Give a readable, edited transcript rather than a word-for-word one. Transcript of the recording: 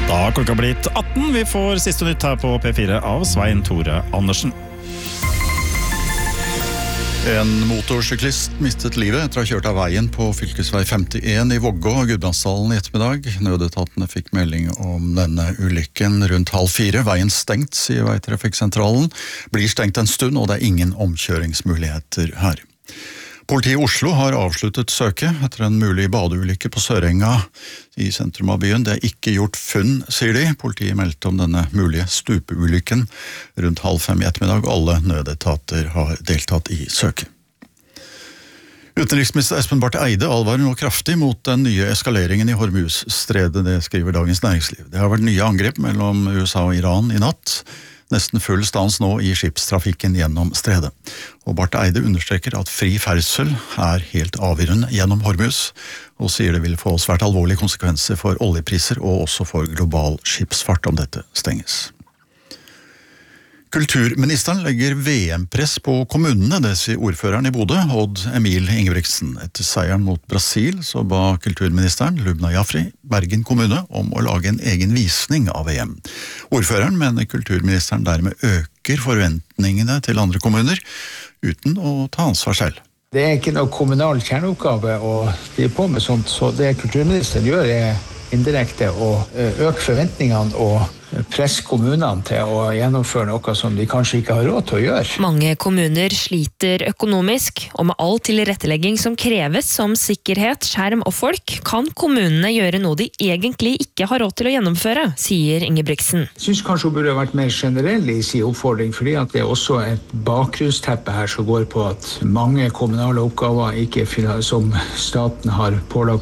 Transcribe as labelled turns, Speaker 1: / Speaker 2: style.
Speaker 1: Da har klokka blitt 18. Vi får siste nytt her på P4 av Svein Tore Andersen.
Speaker 2: En motorsyklist mistet livet etter å ha kjørt av veien på fylkesvei 51 i Vågå og Gudbrandsdalen i ettermiddag. Nødetatene fikk melding om denne ulykken rundt 3:30. Veien stengt, sier Veitrafikksentralen. Blir stengt en stund, og det er ingen omkjøringsmuligheter her. Politiet i Oslo har avsluttet søket etter en mulig badeulykke på Sørenga i sentrum av byen. Det er ikke gjort funn, sier de. Politiet meldte om denne mulige stupeulykken rundt 4:30 i ettermiddag. Alle nødetater har deltatt i søket. Utenriksminister Espen Barth Eide advarer nå kraftig mot den nye eskaleringen i Hormuzstredet, det skriver Dagens Næringsliv. Det har vært nye angrep mellom USA og Iran i natt. Nesten full stans nå i skipstrafikken gjennom stredet. Og Barth Eide understreker at fri ferdsel er helt avgjørende gjennom Hormuz, og sier det vil få svært alvorlige konsekvenser for oljepriser og også for global skipsfart om dette stenges. Kulturministeren legger VM-press på kommunene, det sier ordføreren i Bodø, Odd Emil Ingebrigtsen. Etter seieren mot Brasil så ba kulturministeren, Lubna Jafri, Bergen kommune om å lage en egen visning av VM. Ordføreren mener kulturministeren dermed øker forventningene til andre kommuner, uten å ta ansvar selv.
Speaker 3: Det er ikke noe kommunal kjerneoppgave å drive på med sånt, så det kulturministeren gjør er indirekte å øke forventningene og presse kommunene til å gjennomføre noe som de kanskje ikke har råd til å gjøre.
Speaker 4: Mange kommuner sliter økonomisk, og med all tilrettelegging som kreves som sikkerhet, skjerm og folk, kan kommunene gjøre noe de egentlig ikke har råd til å gjennomføre, sier Ingebrigtsen.
Speaker 3: Jeg synes kanskje hun burde vært mer generell i sin oppfordring, fordi at det er også et bakgrunnsteppe her som går på at mange kommunale oppgaver ikke som staten har pålagt